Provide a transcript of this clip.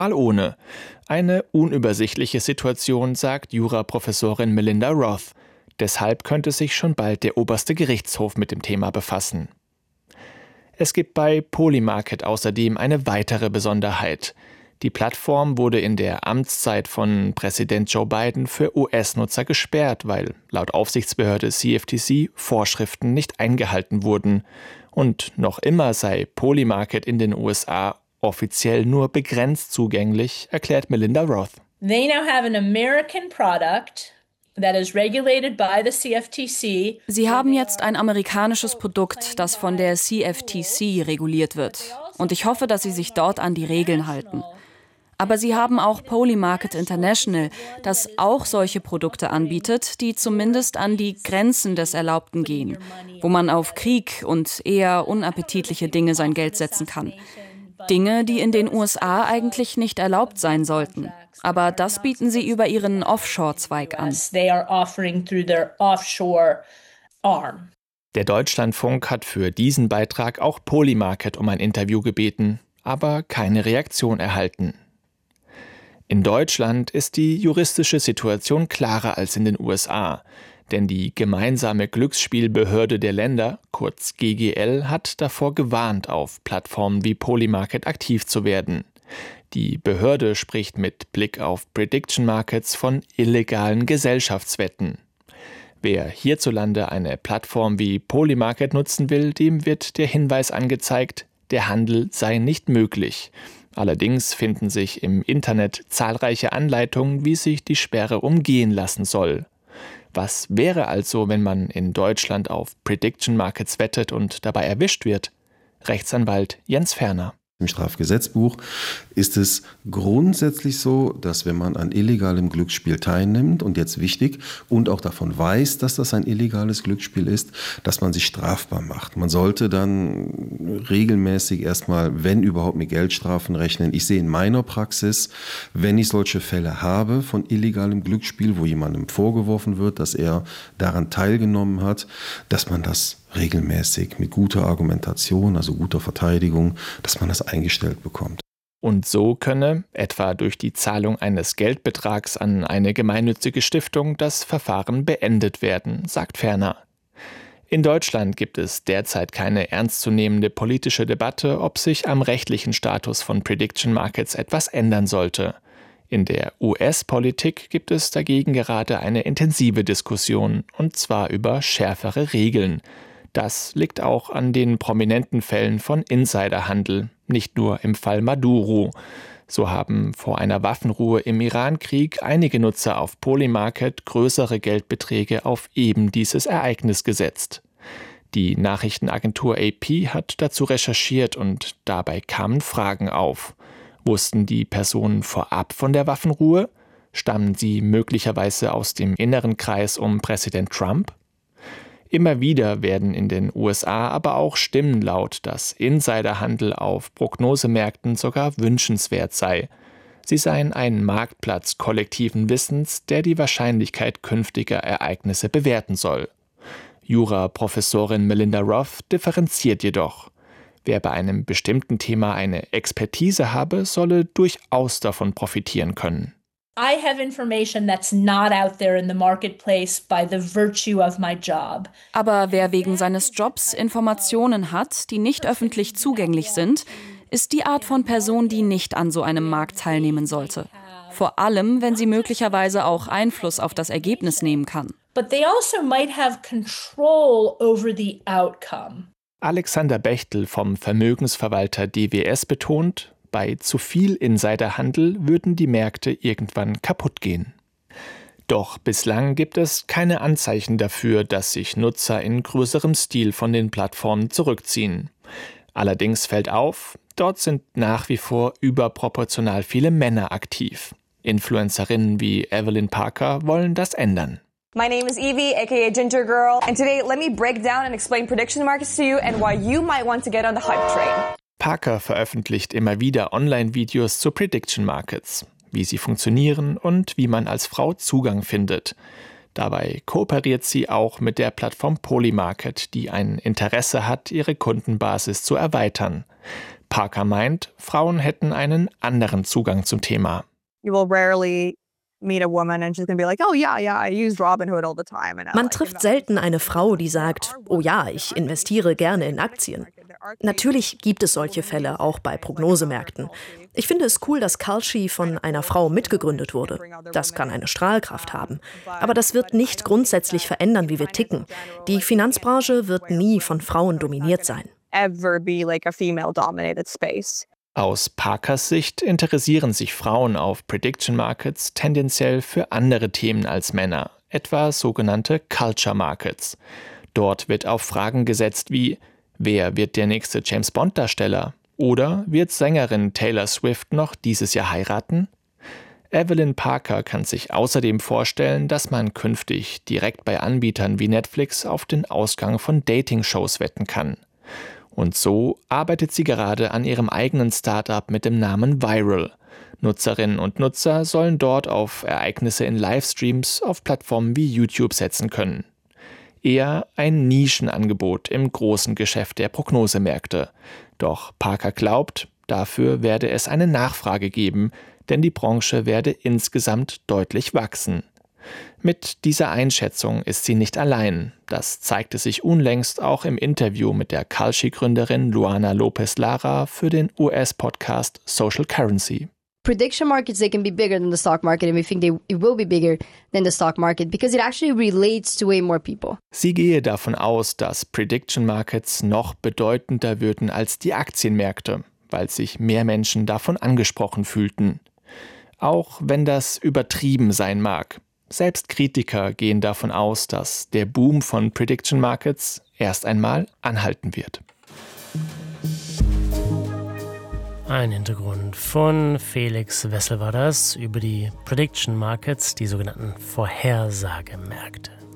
all ohne. Eine unübersichtliche Situation, sagt Juraprofessorin Melinda Roth. Deshalb könnte sich schon bald der oberste Gerichtshof mit dem Thema befassen. Es gibt bei Polymarket außerdem eine weitere Besonderheit. Die Plattform wurde in der Amtszeit von Präsident Joe Biden für US-Nutzer gesperrt, weil laut Aufsichtsbehörde CFTC Vorschriften nicht eingehalten wurden. Und noch immer sei Polymarket in den USA offiziell nur begrenzt zugänglich, erklärt Melinda Roth. They now have an American product that is regulated by the CFTC. Sie haben jetzt ein amerikanisches Produkt, das von der CFTC reguliert wird. Und ich hoffe, dass Sie sich dort an die Regeln halten. Aber Sie haben auch Polymarket International, das auch solche Produkte anbietet, die zumindest an die Grenzen des Erlaubten gehen, wo man auf Krieg und eher unappetitliche Dinge sein Geld setzen kann. Dinge, die in den USA eigentlich nicht erlaubt sein sollten. Aber das bieten sie über ihren Offshore-Zweig an. Der Deutschlandfunk hat für diesen Beitrag auch Polymarket um ein Interview gebeten, aber keine Reaktion erhalten. In Deutschland ist die juristische Situation klarer als in den USA, denn die gemeinsame Glücksspielbehörde der Länder, kurz GGL, hat davor gewarnt, auf Plattformen wie Polymarket aktiv zu werden. Die Behörde spricht mit Blick auf Prediction Markets von illegalen Gesellschaftswetten. Wer hierzulande eine Plattform wie Polymarket nutzen will, dem wird der Hinweis angezeigt, der Handel sei nicht möglich. Allerdings finden sich im Internet zahlreiche Anleitungen, wie sich die Sperre umgehen lassen soll. Was wäre also, wenn man in Deutschland auf Prediction Markets wettet und dabei erwischt wird? Rechtsanwalt Jens Ferner. Im Strafgesetzbuch ist es grundsätzlich so, dass wenn man an illegalem Glücksspiel teilnimmt, und jetzt wichtig, und auch davon weiß, dass das ein illegales Glücksspiel ist, dass man sich strafbar macht. Man sollte dann regelmäßig erstmal, wenn überhaupt, mit Geldstrafen rechnen. Ich sehe in meiner Praxis, wenn ich solche Fälle habe von illegalem Glücksspiel, wo jemandem vorgeworfen wird, dass er daran teilgenommen hat, dass man das regelmäßig mit guter Argumentation, also guter Verteidigung, dass man das eingestellt bekommt. Und so könne, etwa durch die Zahlung eines Geldbetrags an eine gemeinnützige Stiftung, das Verfahren beendet werden, sagt Ferner. In Deutschland gibt es derzeit keine ernstzunehmende politische Debatte, ob sich am rechtlichen Status von Prediction Markets etwas ändern sollte. In der US-Politik gibt es dagegen gerade eine intensive Diskussion, und zwar über schärfere Regeln. Das liegt auch an den prominenten Fällen von Insiderhandel, nicht nur im Fall Maduro. So haben vor einer Waffenruhe im Irankrieg einige Nutzer auf Polymarket größere Geldbeträge auf eben dieses Ereignis gesetzt. Die Nachrichtenagentur AP hat dazu recherchiert und dabei kamen Fragen auf. Wussten die Personen vorab von der Waffenruhe? Stammen sie möglicherweise aus dem inneren Kreis um Präsident Trump? Immer wieder werden in den USA aber auch Stimmen laut, dass Insiderhandel auf Prognosemärkten sogar wünschenswert sei. Sie seien ein Marktplatz kollektiven Wissens, der die Wahrscheinlichkeit künftiger Ereignisse bewerten soll. Juraprofessorin Melinda Roth differenziert jedoch. Wer bei einem bestimmten Thema eine Expertise habe, solle durchaus davon profitieren können. I have information that's not out there in the marketplace by the virtue of my job. Aber wer wegen seines Jobs Informationen hat, die nicht öffentlich zugänglich sind, ist die Art von Person, die nicht an so einem Markt teilnehmen sollte. Vor allem, wenn sie möglicherweise auch Einfluss auf das Ergebnis nehmen kann. But they also might have control over the outcome. Alexander Bechtel vom Vermögensverwalter DWS betont, bei zu viel Insiderhandel würden die Märkte irgendwann kaputt gehen. Doch bislang gibt es keine Anzeichen dafür, dass sich Nutzer in größerem Stil von den Plattformen zurückziehen. Allerdings fällt auf, dort sind nach wie vor überproportional viele Männer aktiv. Influencerinnen wie Evelyn Parker wollen das ändern. My name is Evie, aka Ginger Girl, and today let me break down and explain prediction markets to you and why you might want to get on the hype train. Parker veröffentlicht immer wieder Online-Videos zu Prediction Markets, wie sie funktionieren und wie man als Frau Zugang findet. Dabei kooperiert sie auch mit der Plattform Polymarket, die ein Interesse hat, ihre Kundenbasis zu erweitern. Parker meint, Frauen hätten einen anderen Zugang zum Thema. You will rarely meet a woman and she's gonna be like, oh yeah, I use Robinhood all the time. Man trifft selten eine Frau, die sagt, oh ja, ich investiere gerne in Aktien. Natürlich gibt es solche Fälle, auch bei Prognosemärkten. Ich finde es cool, dass Kalshi von einer Frau mitgegründet wurde. Das kann eine Strahlkraft haben. Aber das wird nicht grundsätzlich verändern, wie wir ticken. Die Finanzbranche wird nie von Frauen dominiert sein. Aus Parkers Sicht interessieren sich Frauen auf Prediction Markets tendenziell für andere Themen als Männer, etwa sogenannte Culture Markets. Dort wird auf Fragen gesetzt wie: Wer wird der nächste James-Bond-Darsteller? Oder wird Sängerin Taylor Swift noch dieses Jahr heiraten? Evelyn Parker kann sich außerdem vorstellen, dass man künftig direkt bei Anbietern wie Netflix auf den Ausgang von Dating-Shows wetten kann. Und so arbeitet sie gerade an ihrem eigenen Startup mit dem Namen Viral. Nutzerinnen und Nutzer sollen dort auf Ereignisse in Livestreams auf Plattformen wie YouTube setzen können. Eher ein Nischenangebot im großen Geschäft der Prognosemärkte. Doch Parker glaubt, dafür werde es eine Nachfrage geben, denn die Branche werde insgesamt deutlich wachsen. Mit dieser Einschätzung ist sie nicht allein. Das zeigte sich unlängst auch im Interview mit der Kalshi-Gründerin Luana Lopez Lara für den US-Podcast Social Currency. Prediction markets, they can be bigger than the stock market, and we think it will be bigger than the stock market because it actually relates to way more people. Sie gehe davon aus, dass Prediction Markets noch bedeutender würden als die Aktienmärkte, weil sich mehr Menschen davon angesprochen fühlten. Auch wenn das übertrieben sein mag. Selbst Kritiker gehen davon aus, dass der Boom von Prediction Markets erst einmal anhalten wird. Ein Hintergrund von Felix Wessel war das über die Prediction Markets, die sogenannten Vorhersagemärkte.